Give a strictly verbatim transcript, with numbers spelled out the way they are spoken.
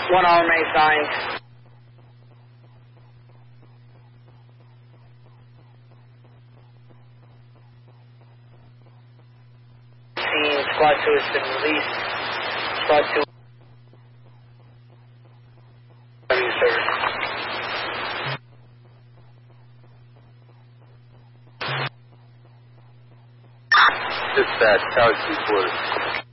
One hour May sign. Squad two has been released. Squad two. Service. Dispatch, Tower two quarters.